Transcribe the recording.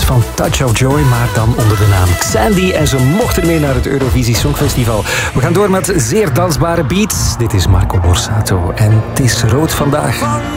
van Touch of Joy, maar dan onder de naam Xandy. En ze mochten mee naar het Eurovisie Songfestival. We gaan door met zeer dansbare beats. Dit is Marco Borsato en het is rood vandaag.